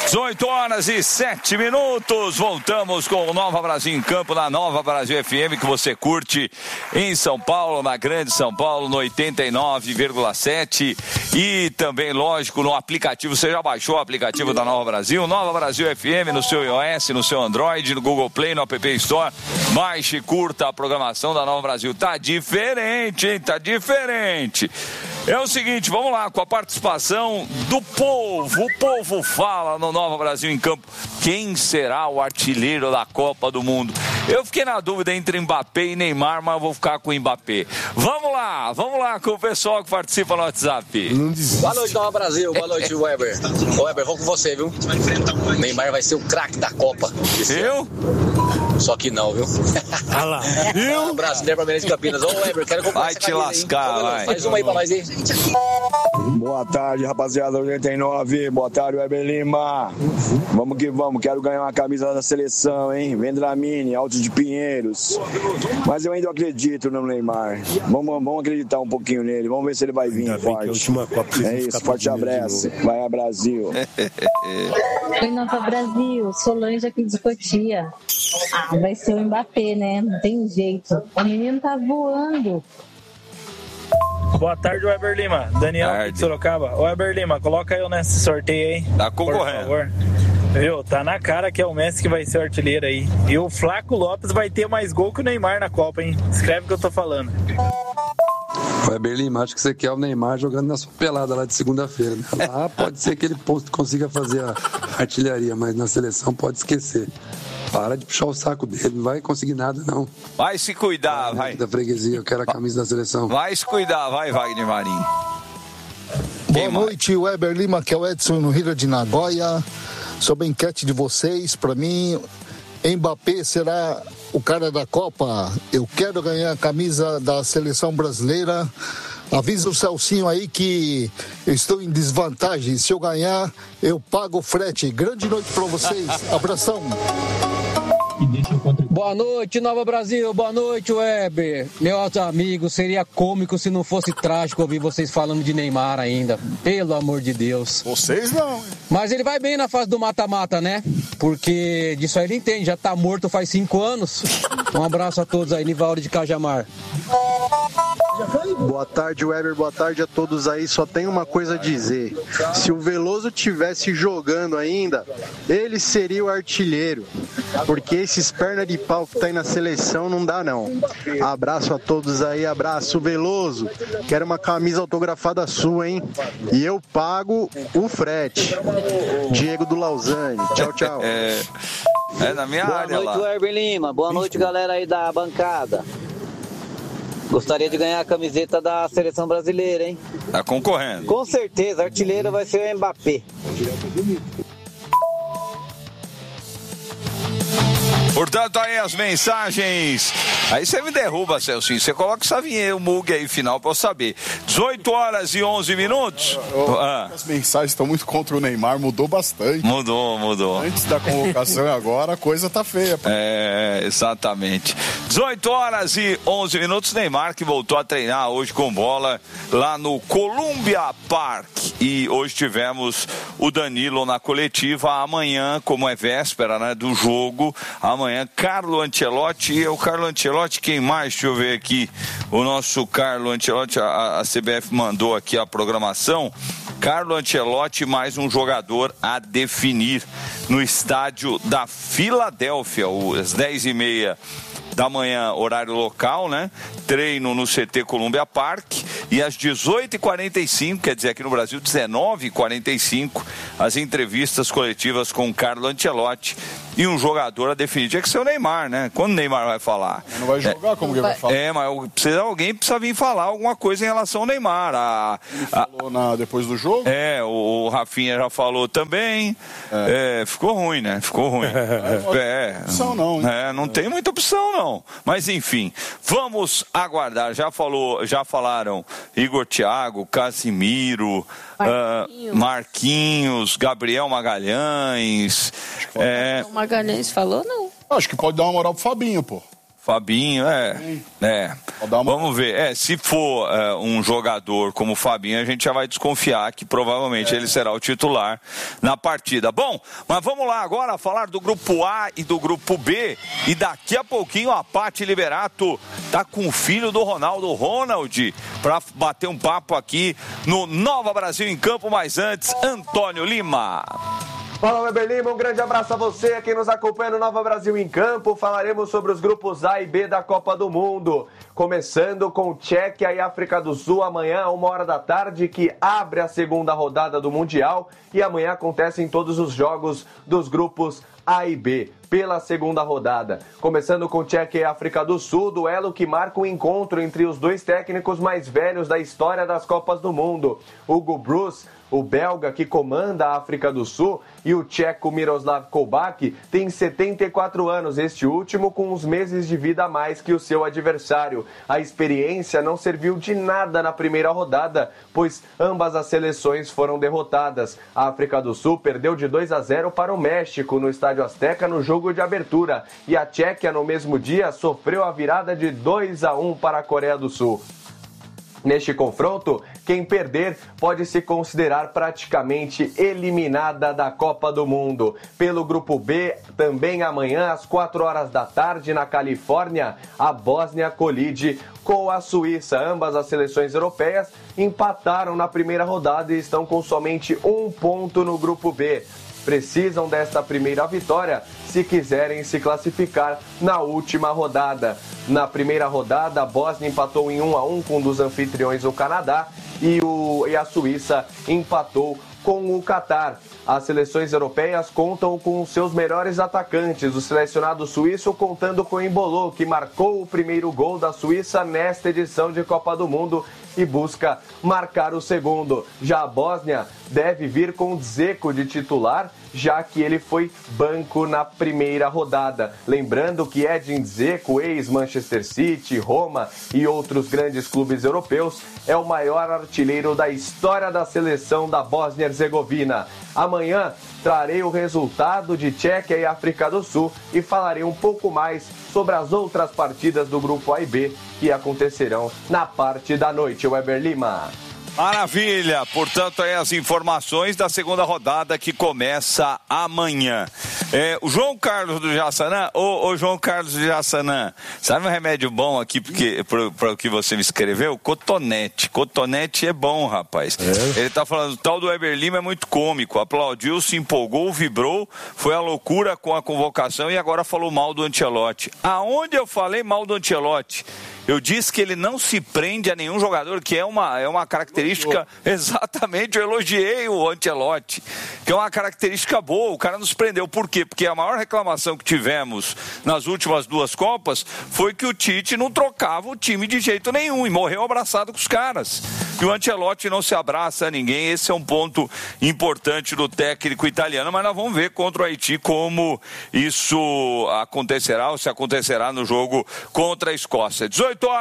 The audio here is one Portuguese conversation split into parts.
18h07. Voltamos com o Nova Brasil em Campo, na Nova Brasil FM, que você curte em São Paulo, na Grande São Paulo, no 89,7. E também, lógico, no aplicativo. Você já baixou o aplicativo da Nova Brasil? Nova Brasil FM no seu iOS, no seu Android, no Google Play, no App Store. Baixe e curta a programação da Nova Brasil. Tá diferente, hein? Tá diferente. É o seguinte, vamos lá, com a participação do povo. O povo fala no Nova Brasil em Campo. Quem será o artilheiro da Copa do Mundo? Eu fiquei na dúvida entre Mbappé e Neymar, mas eu vou ficar com o Mbappé. Vamos lá com o pessoal que participa no WhatsApp. Boa noite, Nova Brasil. Boa noite, Weber. Weber, vamos com você, viu? Neymar vai ser o craque da Copa. Eu? Só que não, viu? Ah lá. Viu? Um abraço, Neymar Menezes de Campinas. Ô, Weber, quero comprar vai essa te camisa, lascar, hein? vai. Mais uma aí pra nós, hein? Boa tarde, rapaziada 89. Boa tarde, Weber Lima. Vamos que vamos. Quero ganhar uma camisa da seleção, hein? Vendramini, Alto de Pinheiros. Mas eu ainda acredito no Neymar. Vamos acreditar um pouquinho nele. Vamos ver se ele vai vir forte. É isso, forte abraço. Vai a Brasil. Oi, Nova Brasil. Solange aqui de Cotia. Vai ser o Mbappé, né? Não tem jeito. O menino tá voando. Boa tarde, Weber Lima. Daniel aqui de Sorocaba. Weber Lima, coloca eu nesse sorteio aí. Tá concorrendo. Por favor. Viu? Tá na cara que é o Messi que vai ser o artilheiro aí. E o Flaco Lopes vai ter mais gol que o Neymar na Copa, hein? Escreve o que eu tô falando. Weber Lima, acho que você quer o Neymar jogando na sua pelada lá de segunda-feira. Né? Lá pode ser que ele consiga fazer a artilharia, mas na seleção pode esquecer. Para de puxar o saco dele, não vai conseguir nada, não. Vai se cuidar, vai. Da freguesia, eu quero a camisa da seleção. Vai se cuidar, vai, Wagner Marinho. Boa noite, Weber Lima, que é o Edson no Rio de Nagoya. Sobre a enquete de vocês, para mim, Mbappé será o cara da Copa. Eu quero ganhar a camisa da seleção brasileira. Avisa o Celcinho aí que eu estou em desvantagem. Se eu ganhar, eu pago o frete. Grande noite para vocês. Abração. Boa noite, Nova Brasil. Boa noite, Weber. Meus amigos, seria cômico se não fosse trágico ouvir vocês falando de Neymar ainda. Pelo amor de Deus. Vocês não. Mas ele vai bem na fase do mata-mata, né? Porque disso aí ele entende. Já tá morto faz 5 anos. Um abraço a todos aí, Nivaldo de Cajamar. Boa tarde, Weber, boa tarde a todos aí. Só tem uma coisa a dizer: se o Veloso tivesse jogando ainda, ele seria o artilheiro, porque esses perna de pau que tá aí na seleção não dá não. Abraço a todos aí, abraço Veloso, quero uma camisa autografada sua, hein? E eu pago o frete. Diego do Lausanne, tchau, tchau. É na minha área lá. Boa noite, Weber Lima, boa noite, galera aí da bancada. Gostaria de ganhar a camiseta da seleção brasileira, hein? Tá concorrendo. Com certeza, artilheiro vai ser o Mbappé. Portanto, aí as mensagens. Aí você me derruba, Celcinho. Você coloca essa vinheta, o Mug aí final pra eu saber. 18h11. As mensagens estão muito contra o Neymar, mudou bastante. Mudou. Antes da convocação e agora a coisa tá feia. É, exatamente. 18h11. Neymar que voltou a treinar hoje com bola lá no Columbia Park. E hoje tivemos o Danilo na coletiva. Amanhã, como é véspera, né, do jogo, amanhã Carlo Ancelotti. E o Carlo Ancelotti, quem mais? Deixa eu ver aqui. O nosso Carlo Ancelotti, a CBF mandou aqui a programação. Carlo Ancelotti, mais um jogador a definir no estádio da Filadélfia, às 10h30 da manhã, horário local, né? Treino no CT Columbia Park. E às 18h45, quer dizer, aqui no Brasil, 19h45, as entrevistas coletivas com Carlo Ancelotti e um jogador a definir. Tinha que ser o Neymar, né? Quando o Neymar vai falar? Não vai jogar, como que ele vai falar? Mas alguém precisa vir falar alguma coisa em relação ao Neymar. Ele falou depois do jogo? O Rafinha já falou também. Ficou ruim, né? Ficou ruim. Opção não. Não tem muita opção, não. Mas, enfim, vamos aguardar. Já falaram Igor Thiago, Casimiro, Marquinhos, Gabriel Magalhães. O Magalhães falou, não? Acho que pode dar uma moral pro Fabinho, pô. Fabinho, vamos ver. Se for um jogador como o Fabinho, a gente já vai desconfiar que provavelmente ele será o titular na partida. Bom, mas vamos lá agora falar do grupo A e do grupo B. E daqui a pouquinho a Paty Liberato tá com o filho do Ronald, para bater um papo aqui no Nova Brasil em Campo. Mas antes, Antônio Lima. Fala, Weber Lima, um grande abraço a você, quem nos acompanha no Nova Brasil em Campo. Falaremos sobre os grupos A e B da Copa do Mundo, começando com Tchequia e África do Sul, amanhã, 1h da tarde, que abre a segunda rodada do Mundial, e amanhã acontecem todos os jogos dos grupos A e B, pela segunda rodada. Começando com Tchequia e África do Sul, duelo que marca um encontro entre os dois técnicos mais velhos da história das Copas do Mundo. Hugo Broos, o belga que comanda a África do Sul, e o tcheco Miroslav Kolbáček tem 74 anos, este último com uns meses de vida a mais que o seu adversário. A experiência não serviu de nada na primeira rodada, pois ambas as seleções foram derrotadas. A África do Sul perdeu de 2-0 para o México no Estádio Azteca no jogo de abertura, e a Tchequia no mesmo dia sofreu a virada de 2-1 para a Coreia do Sul. Neste confronto, quem perder pode se considerar praticamente eliminada da Copa do Mundo. Pelo grupo B, também amanhã às 4h da tarde na Califórnia, a Bósnia colide com a Suíça. Ambas as seleções europeias empataram na primeira rodada e estão com somente 1 ponto no grupo B. Precisam desta primeira vitória se quiserem se classificar na última rodada. Na primeira rodada, a Bósnia empatou em 1-1 com um dos anfitriões, o Canadá, e a Suíça empatou com o Catar. As seleções europeias contam com seus melhores atacantes, o selecionado suíço contando com Embolo, que marcou o primeiro gol da Suíça nesta edição de Copa do Mundo e busca marcar o segundo. Já a Bósnia deve vir com Dzeko de titular, já que ele foi banco na primeira rodada. Lembrando que Edin Dzeko, ex-Manchester City, Roma e outros grandes clubes europeus, é o maior artilheiro da história da seleção da Bósnia-Herzegovina. Amanhã trarei o resultado de Tchequia e África do Sul e falarei um pouco mais sobre as outras partidas do grupo A e B que acontecerão na parte da noite. Weber Lima. Maravilha, portanto aí as informações da segunda rodada que começa amanhã. O João Carlos do Jaçanã, ô João Carlos do Jaçanã, sabe um remédio bom aqui para o que você me escreveu? Cotonete. Cotonete é bom, rapaz. Ele tá falando, o tal do Weber Lima é muito cômico, aplaudiu, se empolgou, vibrou, foi a loucura com a convocação e agora falou mal do Ancelotti. Aonde eu falei mal do Ancelotti? Eu disse que ele não se prende a nenhum jogador, que é uma característica, exatamente, eu elogiei o Ancelotti, que é uma característica boa, o cara nos prendeu. Por quê? Porque a maior reclamação que tivemos nas últimas 2 Copas foi que o Tite não trocava o time de jeito nenhum e morreu abraçado com os caras. E o Ancelotti não se abraça a ninguém, esse é um ponto importante do técnico italiano, mas nós vamos ver contra o Haiti como isso acontecerá, ou se acontecerá no jogo contra a Escócia.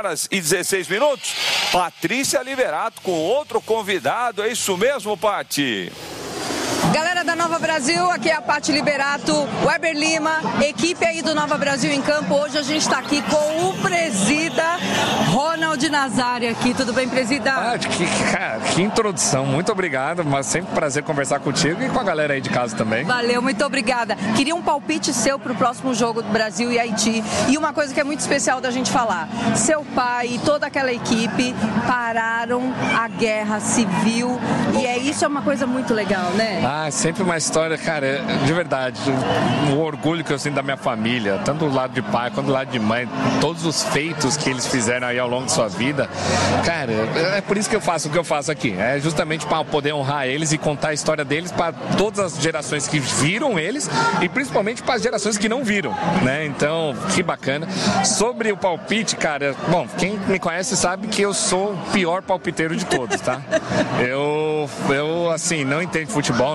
18h16. Patrícia Liberato com outro convidado, é isso mesmo, Paty? Galera da Nova Brasil, aqui é a Paty Liberato, Weber Lima, equipe aí do Nova Brasil em Campo. Hoje a gente está aqui com o presida Ronald Nazário aqui. Tudo bem, presida? Que introdução, muito obrigado, mas sempre um prazer conversar contigo e com a galera aí de casa também. Valeu, muito obrigada. Queria um palpite seu para o próximo jogo do Brasil e Haiti. E uma coisa que é muito especial da gente falar, seu pai e toda aquela equipe pararam a guerra civil e isso é uma coisa muito legal, né? Sempre uma história, cara, de verdade, o orgulho que eu sinto da minha família, tanto do lado de pai quanto do lado de mãe, todos os feitos que eles fizeram aí ao longo de sua vida, cara, é por isso que eu faço o que eu faço aqui, é justamente para poder honrar eles e contar a história deles para todas as gerações que viram eles e principalmente para as gerações que não viram, né? Então, que bacana. Sobre o palpite, cara, bom, quem me conhece sabe que eu sou o pior palpiteiro de todos, tá? Eu assim, não entendo futebol, não acompanho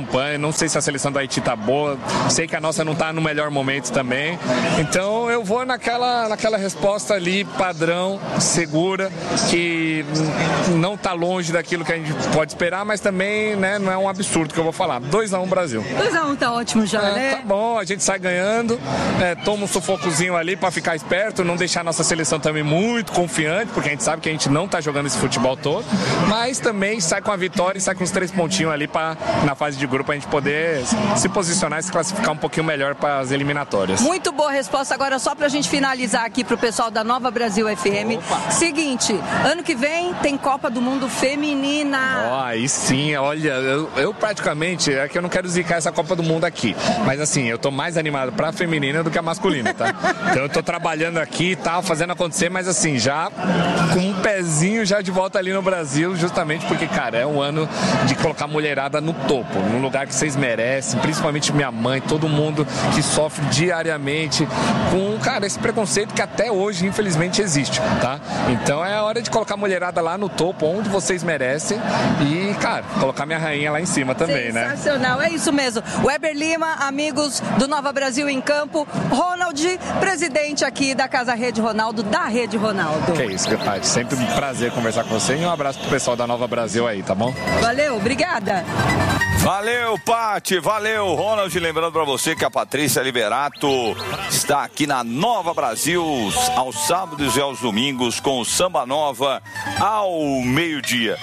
campanha, não sei se a seleção do Haiti tá boa, sei que a nossa não tá no melhor momento também, então eu vou naquela resposta ali, padrão, segura, que não tá longe daquilo que a gente pode esperar, mas também, né, não é um absurdo que eu vou falar. 2-1 Brasil. 2-1 tá ótimo já, né? Tá bom, a gente sai ganhando, toma um sufocozinho ali pra ficar esperto, não deixar a nossa seleção também muito confiante, porque a gente sabe que a gente não tá jogando esse futebol todo, mas também sai com a vitória e sai com os 3 pontinhos ali pra, na fase de grupo, a gente poder se posicionar e se classificar um pouquinho melhor para as eliminatórias. Muito boa resposta. Agora, só pra gente finalizar aqui pro pessoal da Nova Brasil FM. Opa. Seguinte, ano que vem tem Copa do Mundo Feminina. Aí sim, olha, eu praticamente, é que eu não quero zicar essa Copa do Mundo aqui, mas assim, eu tô mais animado pra feminina do que a masculina, tá? Então eu tô trabalhando aqui e tal, fazendo acontecer, mas assim, já com um pezinho já de volta ali no Brasil, justamente porque, cara, é um ano de colocar a mulherada no topo, num lugar que vocês merecem, principalmente minha mãe, todo mundo que sofre diariamente com, cara, esse preconceito que até hoje, infelizmente, existe, tá? Então é hora de colocar a mulherada lá no topo, onde vocês merecem e, cara, colocar minha rainha lá em cima também, né? Sensacional, é isso mesmo. Weber Lima, amigos do Nova Brasil em Campo, Ronald, presidente aqui da Casa Rede Ronaldo, da Rede Ronaldo. Que isso, Paty, sempre um prazer conversar com você e um abraço pro pessoal da Nova Brasil aí, tá bom? Valeu, obrigada. Valeu, Paty, valeu, Ronald. Lembrando pra você que a Patrícia Liberato está aqui na Nova Brasil aos sábados e aos domingos com o Samba Nova ao meio-dia.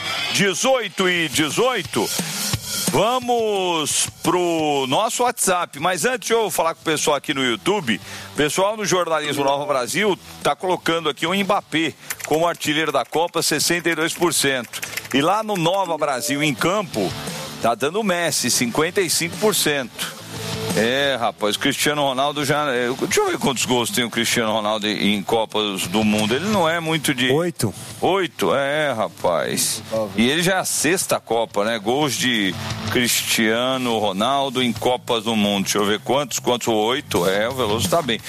18h18. Vamos pro nosso WhatsApp, mas antes eu vou falar com o pessoal aqui no YouTube. O pessoal no Jornalismo Nova Brasil tá colocando aqui o Mbappé como artilheiro da Copa, 62%. E lá no Nova Brasil em Campo, tá dando o Messi, 55%. É, rapaz, o Cristiano Ronaldo já... Deixa eu ver quantos gols tem o Cristiano Ronaldo em Copas do Mundo. Ele não é muito de... 8, rapaz. E ele já é a 6ª Copa, né? Gols de Cristiano Ronaldo em Copas do Mundo. Deixa eu ver quantos? 8. O Veloso tá bem.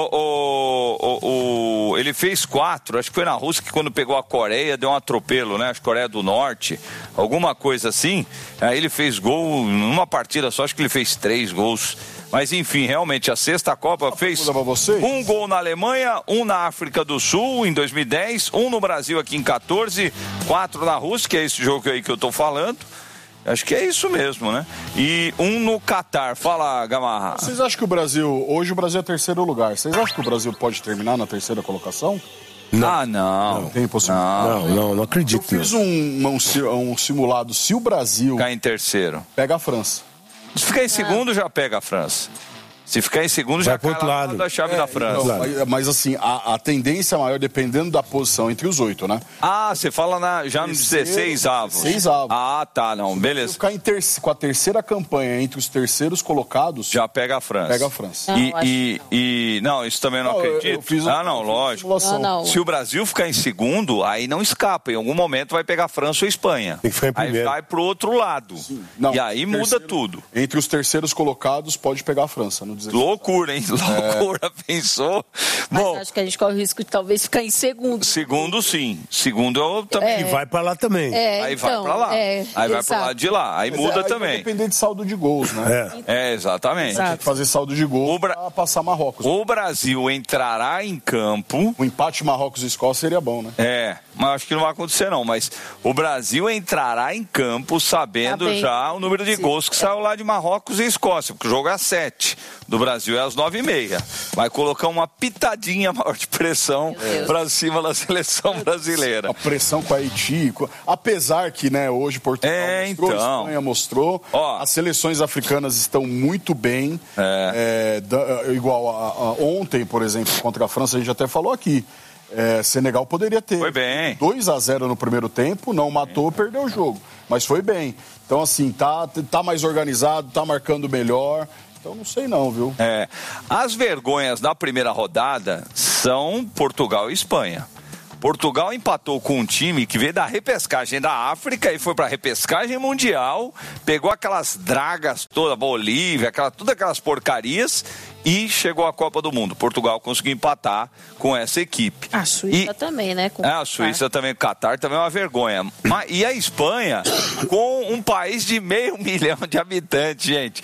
Ele fez 4, acho que foi na Rússia que quando pegou a Coreia, deu um atropelo, né? Acho que Coreia do Norte, alguma coisa assim. Aí ele fez gol numa partida só, acho que ele fez 3 gols. Mas enfim, realmente a 6ª Copa fez um gol na Alemanha, 1 na África do Sul em 2010, 1 no Brasil aqui em 14, 4 na Rússia, que é esse jogo aí que eu tô falando. Acho que é isso mesmo, né? E 1 no Catar. Fala, Gamarra. Vocês acham que o Brasil... Hoje o Brasil é 3º lugar. Vocês acham que o Brasil pode terminar na 3ª colocação? Não. Não tem possibilidade. Não acredito. Eu fiz um simulado. Se o Brasil... Ficar em 3º. Pega a França. Se ficar em 2º, já pega a França. Se ficar em 2º, já cai lá da chave da França. Então, mas assim, a tendência maior, dependendo da posição entre os 8, né? Ah, você fala já nos 16 avos. 16 avos. Ah, tá, não, beleza. Se ficar com a 3ª campanha entre os 3º colocados... Já pega a França. Pega a França. Não, isso também não acredito. Lógico. Não. Se o Brasil ficar em 2º, aí não escapa. Em algum momento vai pegar a França ou a Espanha. Tem que ficar em primeiro. Aí vai pro outro lado. E aí muda tudo. Entre os 3º colocados, pode pegar a França. Loucura, hein? Loucura, pensou? Mas bom, acho que a gente corre o risco de talvez ficar em 2º. 2º, sim. 2º eu também. E vai pra lá também. Aí vai pra lá. Aí vai pro lado de lá. Aí muda também. Vai depender de saldo de gols, né? Exatamente. Tem que fazer saldo de gol pra passar Marrocos. O Brasil entrará em campo... O empate Marrocos e Escócia seria bom, né? Mas acho que não vai acontecer não. Mas o Brasil entrará em campo sabendo já o número de gols que saiu lá de Marrocos e Escócia. Porque o jogo é às 7. Do Brasil é às 9h30. Vai colocar uma pitadinha maior de pressão pra cima da seleção brasileira. A pressão com a Haiti, apesar que, né, hoje Portugal mostrou, a Espanha mostrou, as seleções africanas estão muito bem. Igual ontem, por exemplo, contra a França, a gente até falou aqui. Senegal poderia ter 2-0 no primeiro tempo, não matou, perdeu o jogo. Mas foi bem. Então, assim, tá mais organizado, tá marcando melhor. Então não sei não, viu? As vergonhas da primeira rodada são Portugal e Espanha. Portugal empatou com um time que veio da repescagem da África e foi para a repescagem mundial, pegou aquelas dragas toda, Bolívia, todas aquelas porcarias e chegou à Copa do Mundo. Portugal conseguiu empatar com essa equipe. A Suíça também, né? A Suíça também, o Catar também é uma vergonha. E a Espanha, com um país de 500 mil de habitantes, gente.